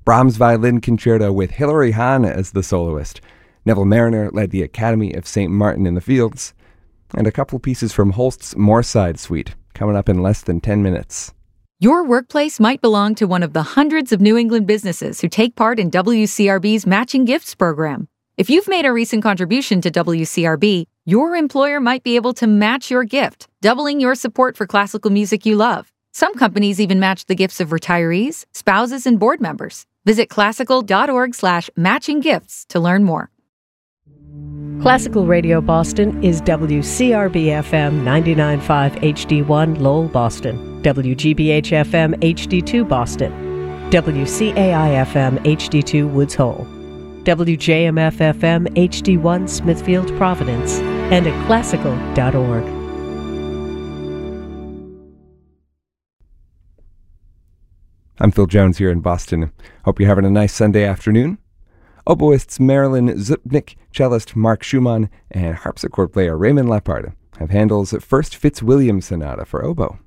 Brahms' Violin Concerto with Hilary Hahn as the soloist. Neville Marriner led the Academy of St. Martin in the Fields. And a couple pieces from Holst's Moorside Suite, coming up in less than 10 minutes. Your workplace might belong to one of the hundreds of New England businesses who take part in WCRB's Matching Gifts program. If you've made a recent contribution to WCRB, your employer might be able to match your gift, doubling your support for classical music you love. Some companies even match the gifts of retirees, spouses, and board members. Visit classical.org/matchinggifts to learn more. Classical Radio Boston is WCRB-FM 99.5 HD1 Lowell, Boston, WGBH-FM HD2 Boston, WCAI-FM HD2 Woods Hole, WJMF-FM HD1 Smithfield, Providence, and at classical.org. I'm Phil Jones here in Boston. Hope you're having a nice Sunday afternoon. Oboists Marilyn Zupnik, cellist Mark Schumann, and harpsichord player Raymond Leppard have Handel's First Fitzwilliam Sonata for oboe.